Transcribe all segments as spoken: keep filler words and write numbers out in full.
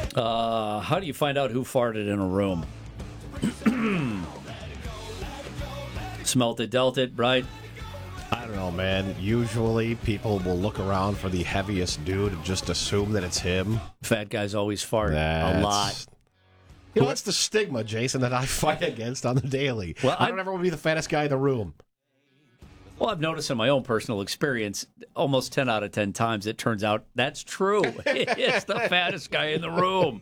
Uh, how do you find out who farted in a room? Smelt it, dealt it, right? I don't know, man. Usually people will look around for the heaviest dude and just assume that it's him. Fat guys always fart That's, a lot. You know, that's the stigma, Jason, that I fight against on the daily. Well, I don't I'm, ever want to be the fattest guy in the room. Well, I've noticed in my own personal experience, almost ten out of ten times, it turns out that's true. It's the fattest guy in the room.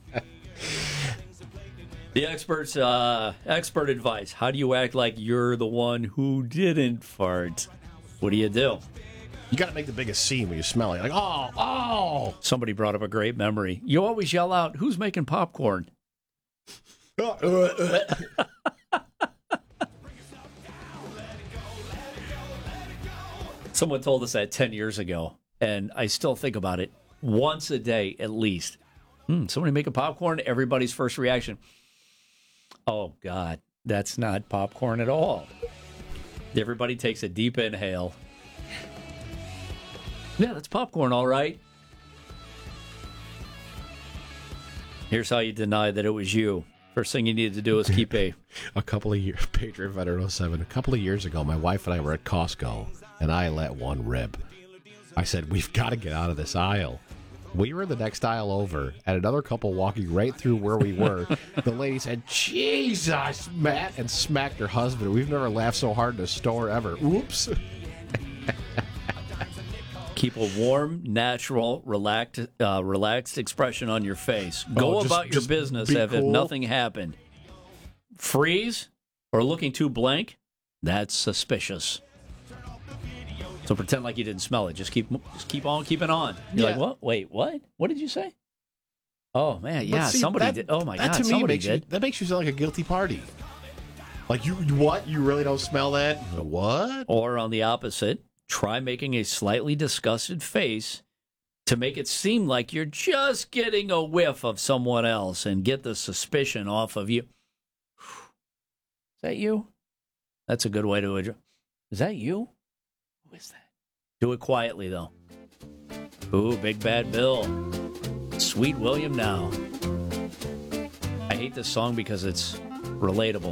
The experts, uh, expert advice. How do you act like you're the one who didn't fart? What do you do? You got to make the biggest scene when you smell it. Like, oh, oh. Somebody brought up a great memory. You always yell out, who's making popcorn? Someone told us that ten years ago, and I still think about it once a day at least. Hmm, somebody making popcorn? Everybody's first reaction, oh, God, that's not popcorn at all. Everybody takes a deep inhale. Yeah, that's popcorn, all right. Here's how you deny that it was you. First thing you need to do is keep a... a couple of years, Patriot Veteran oh seven, a couple of years ago, my wife and I were at Costco, and I let one rip. I said, we've got to get out of this aisle. We were the next aisle over, and another couple walking right through where we were. The lady said, Jesus, Matt, and smacked her husband. We've never laughed so hard in a store ever. Oops. Keep a warm, natural, relaxed, uh, relaxed expression on your face. Go oh, just, about your business as cool. if nothing happened. Freeze or looking too blank, that's suspicious. So pretend like you didn't smell it. Just keep just keep on keeping on. You're yeah. like, what? Wait, what? What did you say? Oh, man, yeah, see, somebody that, did. Oh, my that God, to me somebody makes did. You, that makes you sound like a guilty party. Like, you what? You really don't smell that? What? Or on the opposite, try making a slightly disgusted face to make it seem like you're just getting a whiff of someone else and get the suspicion off of you. Is that you? That's a good way to address. Is that you? Who is that? Do it quietly, though. Ooh, Big Bad Bill. Sweet William Now. I hate this song because it's relatable.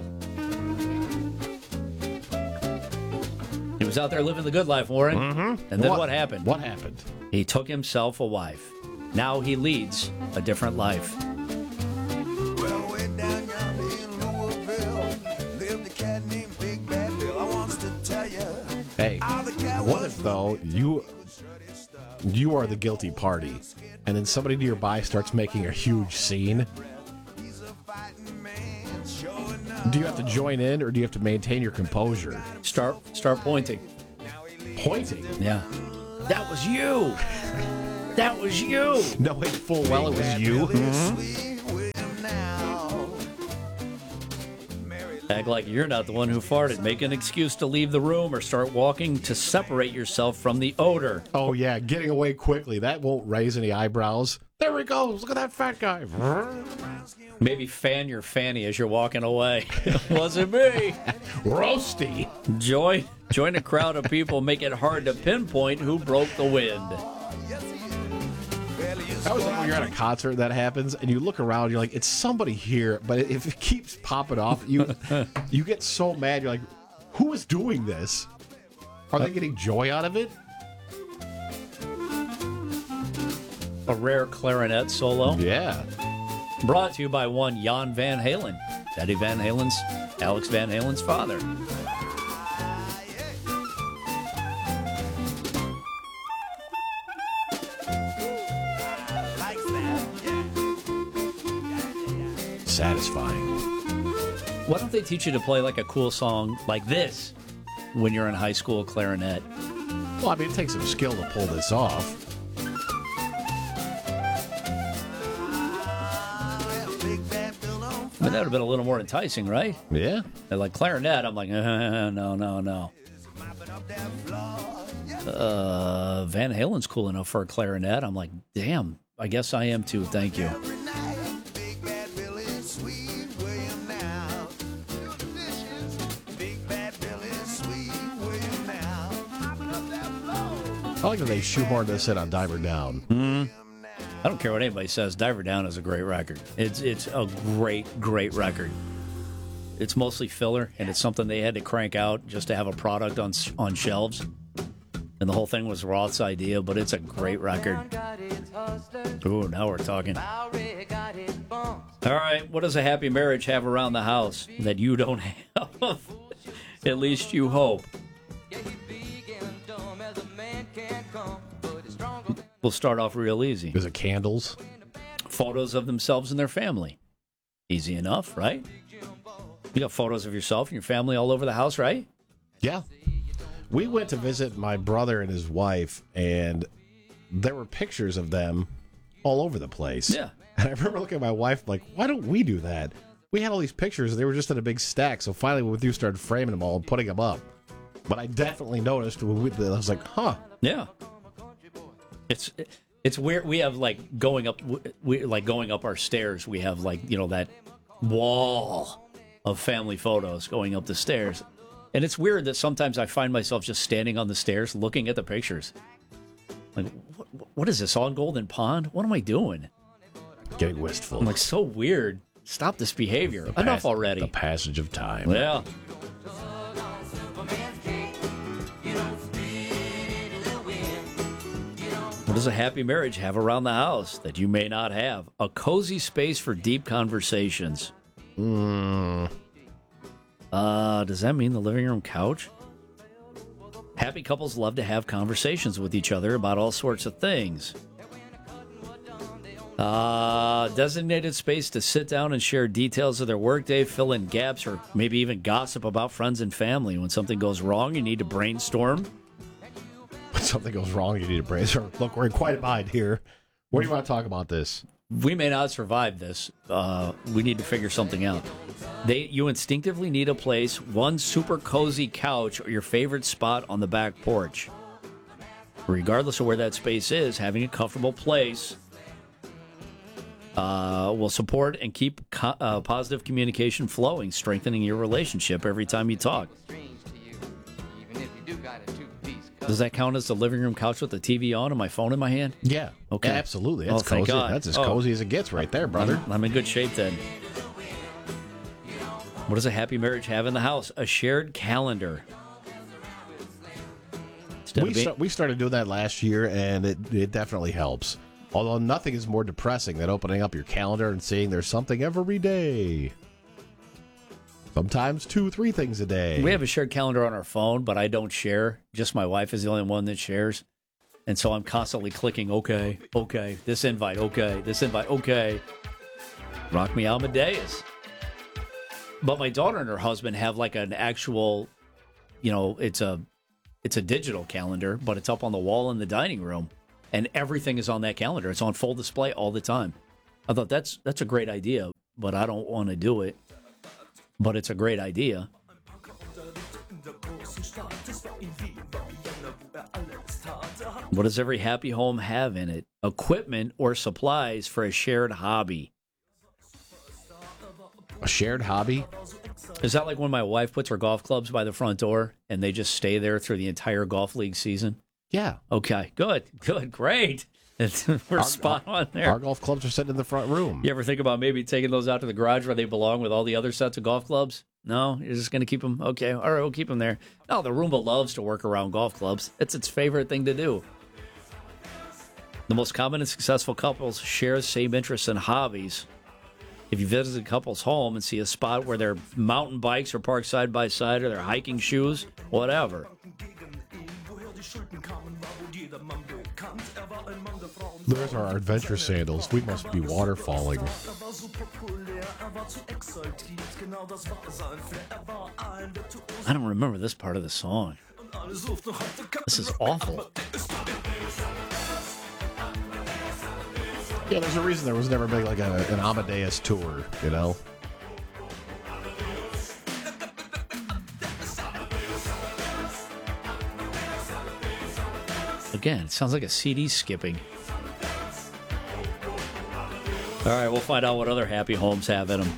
He was out there living the good life, Warren. Mm-hmm. And then what? what happened? What happened? He took himself a wife. Now he leads a different life. Well, way down yonder in Louisville lived a cat named Big Bad Bill. I want to tell you. Hey, what if, though, you you are the guilty party, and then somebody nearby starts making a huge scene? Do you have to join in, or do you have to maintain your composure? Start start pointing. Pointing? Yeah. That was you. That was you. Knowing full well it was you. Mm-hmm. Act like you're not the one who farted. Make an excuse to leave the room or start walking to separate yourself from the odor. Oh, yeah, getting away quickly. That won't raise any eyebrows. There he goes. Look at that fat guy. Maybe fan your fanny as you're walking away. Wasn't me. Roasty. Join, join a crowd of people. Make it hard to pinpoint who broke the wind. I was like when you're at a concert that happens and you look around, you're like, it's somebody here, but if it keeps popping off, you you get so mad. You're like, who is doing this? Are they getting joy out of it? A rare clarinet solo. Yeah. Brought to you by one Jan Van Halen, Eddie Van Halen's, Alex Van Halen's father. Satisfying. Why don't they teach you to play like a cool song like this when you're in high school clarinet? Well, I mean, it takes some skill to pull this off. But that would have been a little more enticing, right? Yeah. And like clarinet, I'm like, uh, no, no, no. Uh, Van Halen's cool enough for a clarinet. I'm like, damn, I guess I am too. Thank you. I like that they shoehorned this in on Diver Down. Mm. I don't care what anybody says. Diver Down is a great record. It's it's a great, great record. It's mostly filler, and it's something they had to crank out just to have a product on on shelves. And the whole thing was Roth's idea, but it's a great record. Ooh, now we're talking. All right, what does a happy marriage have around the house that you don't have? At least you hope. We'll start off real easy. Is it candles? Photos of themselves and their family. Easy enough, right? You got photos of yourself and your family all over the house, right? Yeah. We went to visit my brother and his wife, and there were pictures of them all over the place. Yeah. And I remember looking at my wife like, why don't we do that? We had all these pictures, and they were just in a big stack, so finally we went through started framing them all and putting them up. But I definitely noticed when we, I was like, huh. Yeah. It's it's weird. We have like going up, we like going up our stairs. We have like, you know, that wall of family photos going up the stairs. And it's weird that sometimes I find myself just standing on the stairs looking at the pictures. Like, what, what is this, on Golden Pond? What am I doing? Getting wistful. I'm like, so weird. Stop this behavior. The Enough pas- already. The passage of time. Yeah. What does a happy marriage have around the house that you may not have? A cozy space for deep conversations. Mm. Uh, does that mean the living room couch? Happy couples love to have conversations with each other about all sorts of things. Uh, designated space to sit down and share details of their workday, fill in gaps, or maybe even gossip about friends and family. When something goes wrong, you need to brainstorm. When something goes wrong, you need to brainstorm. Look, we're in quite a bind here. What do you want to talk about this? We may not survive this. Uh, we need to figure something out. They, you instinctively need a place, one super cozy couch, or your favorite spot on the back porch. Regardless of where that space is, having a comfortable place uh, will support and keep co- uh, positive communication flowing, strengthening your relationship every time you talk. Does that count as the living room couch with the T V on and my phone in my hand? Yeah. Okay. Absolutely. That's Oh, thank cozy. God. That's as Oh. cozy as it gets right there, brother. I'm in good shape then. What does a happy marriage have in the house? A shared calendar. Instead We, of being- sta- we started doing that last year, and it, it definitely helps. Although nothing is more depressing than opening up your calendar and seeing there's something every day. Sometimes two, three things a day. We have a shared calendar on our phone, but I don't share. Just my wife is the only one that shares. And so I'm constantly clicking, okay, okay, this invite, okay, this invite, okay. Rock me Amadeus. But my daughter and her husband have like an actual, you know, it's a it's a digital calendar, but it's up on the wall in the dining room. And everything is on that calendar. It's on full display all the time. I thought that's that's a great idea, but I don't want to do it. But it's a great idea. What does every happy home have in it? Equipment or supplies for a shared hobby. A shared hobby? Is that like when my wife puts her golf clubs by the front door and they just stay there through the entire golf league season? Yeah. Okay, good, good, great. We're Our- spot on there. Our golf clubs are sitting in the front room. You ever think about maybe taking those out to the garage where they belong with all the other sets of golf clubs? No? You're just going to keep them? Okay, all right, we'll keep them there. No, the Roomba loves to work around golf clubs. It's its favorite thing to do. The most common and successful couples share the same interests and hobbies. If you visit a couple's home and see a spot where their mountain bikes are parked side by side or their hiking shoes, whatever. Those are our adventure sandals. We must be waterfalling. I don't remember this part of the song. This is awful. Yeah, there's a reason there was never big like a, an Amadeus tour, you know? Again, it sounds like a C D skipping. All right, we'll find out what other happy homes have in them.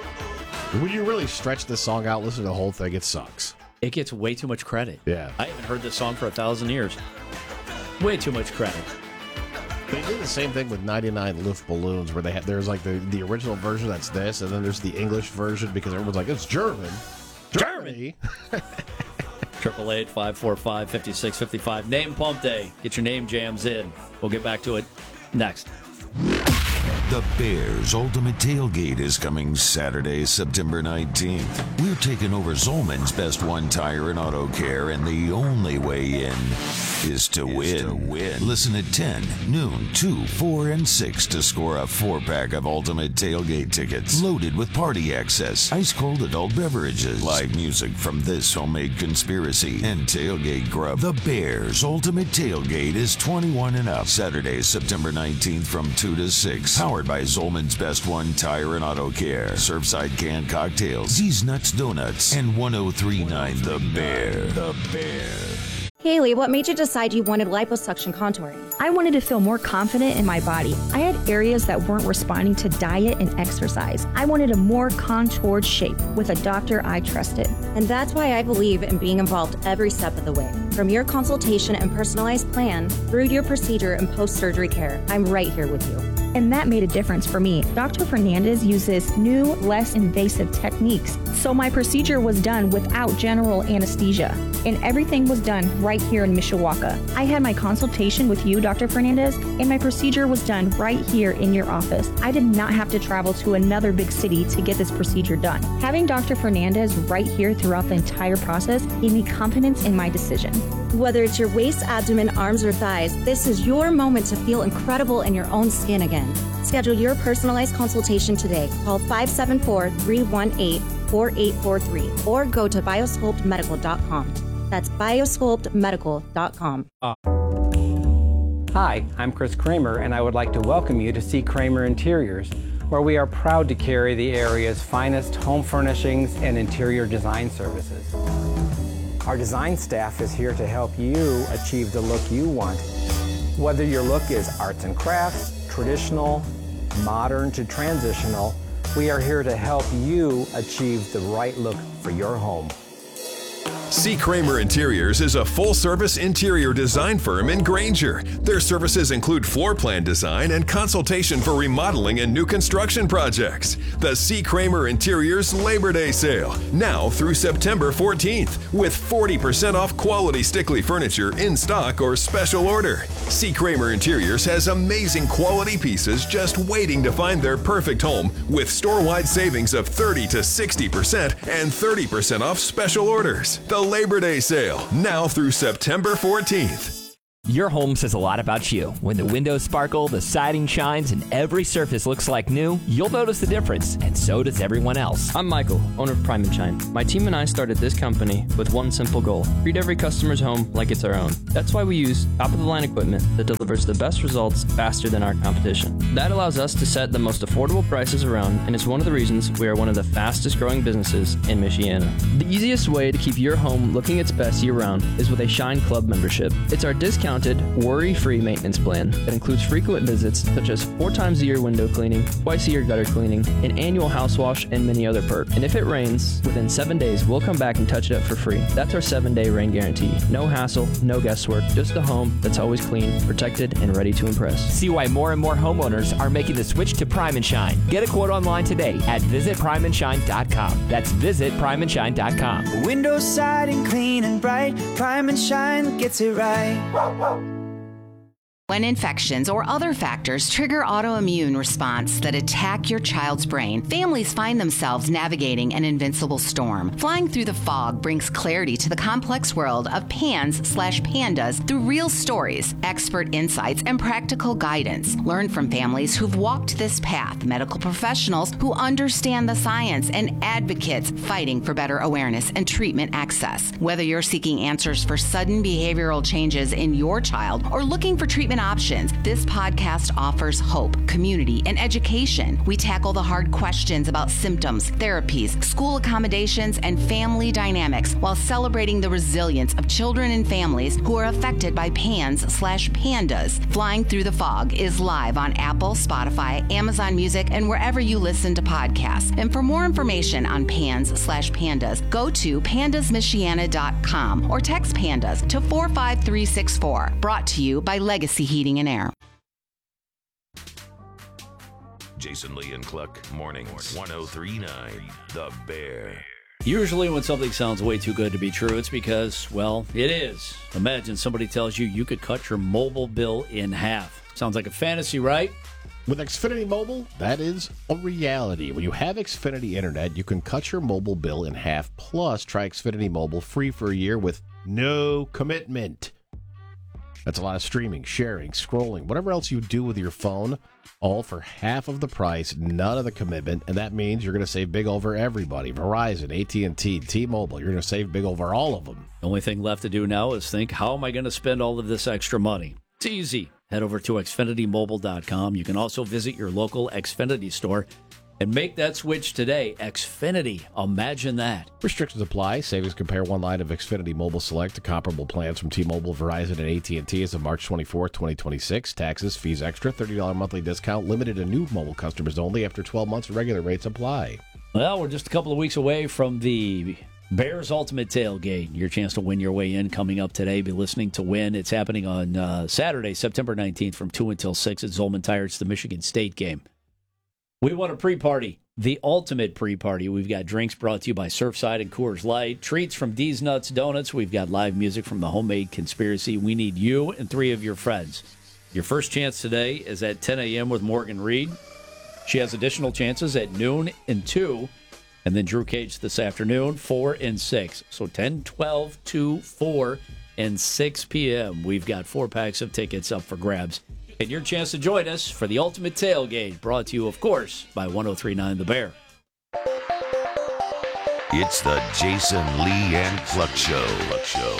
When you really stretch this song out, listen to the whole thing, it sucks. It gets way too much credit. Yeah. I haven't heard this song for a thousand years. Way too much credit. They do the same thing with ninety-nine Luft Balloons, where they have, there's like the, the original version that's this, and then there's the English version because everyone's like, it's German. Germany. Triple eight five four five fifty six fifty five. Name Pump Day. Get your name jams in. We'll get back to it next. The Bears Ultimate Tailgate is coming Saturday, September nineteenth. We're taking over Zolman's Best One Tire and Auto Care, and the only way in is to, is win. to win. Listen at ten, noon, two, four, and six to score a four-pack of Ultimate Tailgate tickets loaded with party access, ice-cold adult beverages, live music from This Homemade Conspiracy, and tailgate grub. The Bears Ultimate Tailgate is twenty-one and up. Saturday, September nineteenth from two to six. Powered by Zolman's Best One Tire and Auto Care, Surfside Canned Cocktails, Z's Nuts Donuts, and one oh three point nine The Bear. The Bear. Haley, what made you decide you wanted liposuction contouring? I wanted to feel more confident in my body. I had areas that weren't responding to diet and exercise. I wanted a more contoured shape with a doctor I trusted. And that's why I believe in being involved every step of the way. From your consultation and personalized plan through to your procedure and post-surgery care, I'm right here with you. And that made a difference for me. Doctor Fernandez uses new, less invasive techniques. So my procedure was done without general anesthesia. And everything was done right here in Mishawaka. I had my consultation with you, Doctor Fernandez, and my procedure was done right here in your office. I did not have to travel to another big city to get this procedure done. Having Doctor Fernandez right here throughout the entire process gave me confidence in my decision. Whether it's your waist, abdomen, arms, or thighs, this is your moment to feel incredible in your own skin again. Schedule your personalized consultation today. Call five seven four, three one eight, four eight four three or go to biosculpt medical dot com. That's biosculpt medical dot com. Uh. Hi, I'm Chris Kramer, and I would like to welcome you to C. Kramer Interiors, where we are proud to carry the area's finest home furnishings and interior design services. Our design staff is here to help you achieve the look you want. Whether your look is arts and crafts, traditional, modern to transitional, we are here to help you achieve the right look for your home. C. Kramer Interiors is a full-service interior design firm in Granger. Their services include floor plan design and consultation for remodeling and new construction projects. The C. Kramer Interiors Labor Day Sale, now through September fourteenth, with forty percent off quality Stickley furniture in stock or special order. C. Kramer Interiors has amazing quality pieces just waiting to find their perfect home, with store-wide savings of thirty to sixty percent and thirty percent off special orders. The Labor Day Sale, now through September fourteenth. Your home says a lot about you. When the windows sparkle, the siding shines, and every surface looks like new, you'll notice the difference, and so does everyone else. I'm Michael, owner of Prime and Shine. My team and I started this company with one simple goal: treat every customer's home like it's our own. That's why we use top-of-the-line equipment that delivers the best results faster than our competition. That allows us to set the most affordable prices around, and it's one of the reasons we are one of the fastest-growing businesses in Michiana. The easiest way to keep your home looking its best year-round is with a Shine Club membership. It's our discount worry-free maintenance plan that includes frequent visits such as four times a year window cleaning, twice a year gutter cleaning, an annual house wash, and many other perks. And if it rains, within seven days, we'll come back and touch it up for free. That's our seven-day rain guarantee. No hassle, no guesswork, just a home that's always clean, protected, and ready to impress. See why more and more homeowners are making the switch to Prime and Shine. Get a quote online today at visit prime and shine dot com. That's visit prime and shine dot com. Windows, siding, clean and bright. Prime and Shine gets it right. When infections or other factors trigger autoimmune response that attack your child's brain, families find themselves navigating an invincible storm. Flying through the fog brings clarity to the complex world of pans slash pandas through real stories, expert insights, and practical guidance. Learn from families who've walked this path, medical professionals who understand the science, and advocates fighting for better awareness and treatment access. Whether you're seeking answers for sudden behavioral changes in your child or looking for treatment options, this podcast offers hope, community, and education. We tackle the hard questions about symptoms, therapies, school accommodations, and family dynamics while celebrating the resilience of children and families who are affected by PANS slash PANDAS. Flying Through the Fog is live on Apple, Spotify, Amazon Music, and wherever you listen to podcasts. And for more information on PANS slash PANDAS, go to pandas michiana dot com or text PANDAS to four five three six four. Brought to you by Legacy Heating and Air. Jason Lee and Cluck, mornings, one oh three point nine, The Bear. Usually when something sounds way too good to be true, it's because, well, it is. Imagine somebody tells you you could cut your mobile bill in half. Sounds like a fantasy, right? With Xfinity Mobile, that is a reality. When you have Xfinity Internet, you can cut your mobile bill in half. Plus, try Xfinity Mobile free for a year with no commitment. That's a lot of streaming, sharing, scrolling, whatever else you do with your phone, all for half of the price, none of the commitment, and that means you're going to save big over everybody. Verizon, A T and T, T-Mobile, you're going to save big over all of them. The only thing left to do now is think, how am I going to spend all of this extra money? It's easy. Head over to xfinity mobile dot com. You can also visit your local Xfinity store and make that switch today. Xfinity. Imagine that. Restrictions apply. Savings compare one line of Xfinity Mobile Select to comparable plans from T-Mobile, Verizon, and A T and T as of March twenty-fourth, twenty twenty-six. Taxes, fees extra, thirty dollars monthly discount, limited to new mobile customers only. After twelve months, regular rates apply. Well, we're just a couple of weeks away from the Bears Ultimate Tailgate. Your chance to win your way in coming up today. Be listening to win. It's happening on uh, Saturday, September nineteenth from two until six at Zolman Tire. It's the Michigan State game. We want a pre-party, the ultimate pre-party. We've got drinks brought to you by Surfside and Coors Light, treats from D's Nuts Donuts. We've got live music from the Homemade Conspiracy. We need you and three of your friends. Your first chance today is at ten a.m. with Morgan Reed. She has additional chances at noon and two, and then Drew Cage this afternoon, four and six. So ten, twelve, two, four, and six p.m. We've got four packs of tickets up for grabs. And your chance to join us for the Ultimate Tailgate, brought to you, of course, by one oh three point nine The Bear. It's the Jason Lee and Cluck Show. Cluck Show.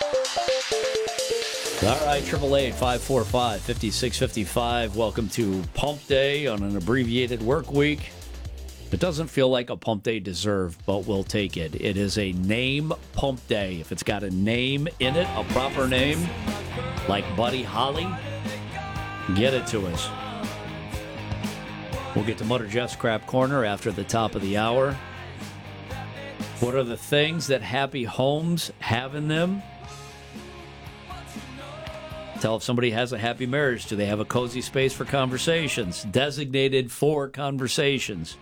All right, eight eight eight, five four five, five six five five. Welcome to Pump Day on an abbreviated work week. It doesn't feel like a Pump Day deserved, but we'll take it. It is a name Pump Day. If it's got a name in it, a proper name, like Buddy Holly, get it to us. We'll get to Mutter Jeff's Crap Corner after the top of the hour. What are the things that happy homes have in them? Tell if somebody has a happy marriage. Do they have a cozy space for conversations? Designated for conversations.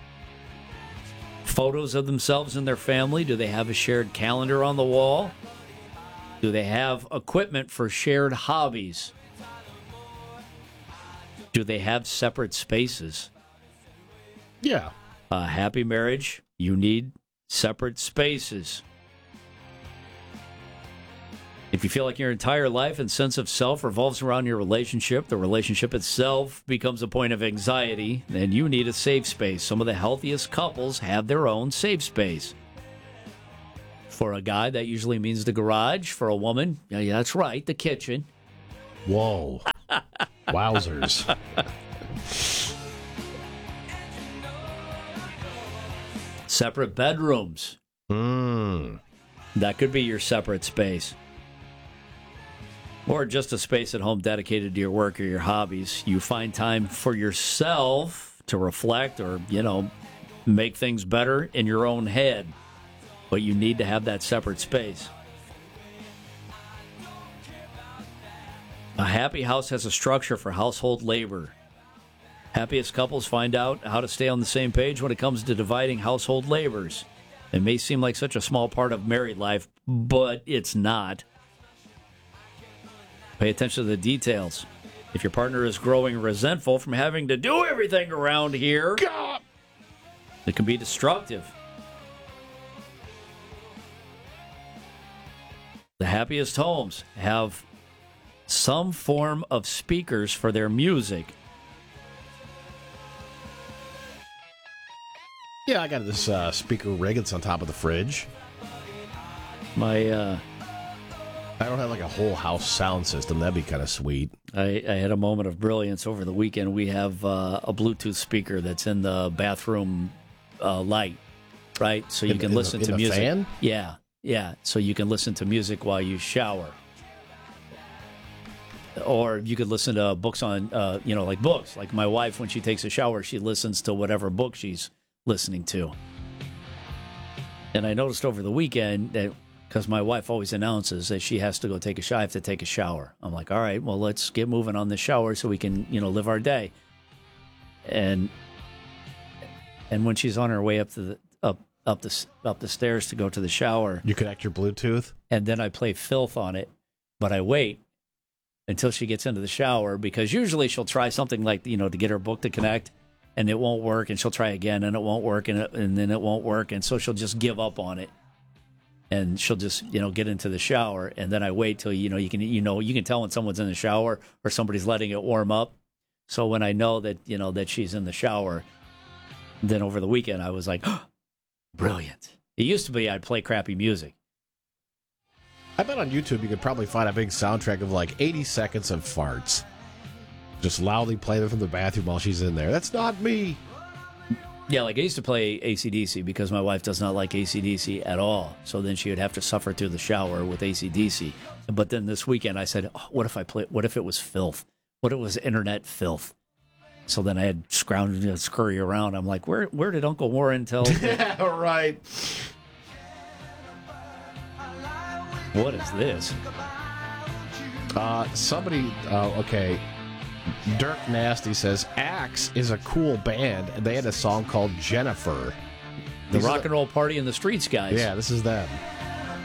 Photos of themselves and their family. Do they have a shared calendar on the wall? Do they have equipment for shared hobbies? Do they have separate spaces? Yeah. A happy marriage, you need separate spaces. If you feel like your entire life and sense of self revolves around your relationship, the relationship itself becomes a point of anxiety, then you need a safe space. Some of the healthiest couples have their own safe space. For a guy, that usually means the garage. For a woman, yeah, yeah that's right, the kitchen. Whoa. Wowzers. Separate bedrooms. Mm. That could be your separate space. Or just a space at home dedicated to your work or your hobbies. You find time for yourself to reflect or, you know, make things better in your own head. But you need to have that separate space. A happy house has a structure for household labor. Happiest couples find out how to stay on the same page when it comes to dividing household labors. It may seem like such a small part of married life, but it's not. Pay attention to the details. If your partner is growing resentful from having to do everything around here, God, it can be destructive. The happiest homes have some form of speakers for their music. Yeah, I got this uh, speaker rig. It's on top of the fridge. My uh, I don't have like a whole house sound system. That'd be kind of sweet. I, I had a moment of brilliance over the weekend. We have uh, a Bluetooth speaker that's in the bathroom uh, light, right? So you In- can in the- listen in to the music. fan? Yeah, yeah. So you can listen to music while you shower. Or you could listen to books on, uh, you know, like books. Like my wife, when she takes a shower, she listens to whatever book she's listening to. And I noticed over the weekend that, because my wife always announces that she has to go take a shower, I have to take a shower. I'm like, all right, well, let's get moving on the shower so we can, you know, live our day. And and when she's on her way up to the up up the up the stairs to go to the shower, you connect your Bluetooth, and then I play Filth on it, but I wait until she gets into the shower, because usually she'll try something like, you know, to get her book to connect, and it won't work, and she'll try again, and it won't work, and, it, and then it won't work, and so she'll just give up on it, and she'll just, you know, get into the shower, and then I wait till, you know, you can, you know, you can tell when someone's in the shower or somebody's letting it warm up. So when I know that, you know, that she's in the shower, then over the weekend I was like, oh, brilliant. It used to be I'd play crappy music. I bet on YouTube you could probably find a big soundtrack of like eighty seconds of farts. Just loudly play them from the bathroom while she's in there. That's not me. Yeah, like I used to play A C D C because my wife does not like A C D C at all. So then she would have to suffer through the shower with A C D C. But then this weekend I said, oh, what if I play, what if it was filth? What if it was internet filth? So then I had scrounged and scurry around. I'm like, where where did Uncle Warren tell? Yeah, right. What is this? Uh, somebody, uh, okay. Dirk Nasty says, Axe is a cool band, and they had a song called Jennifer. The These Rock are and Roll Party in the Streets guys. Yeah, this is them.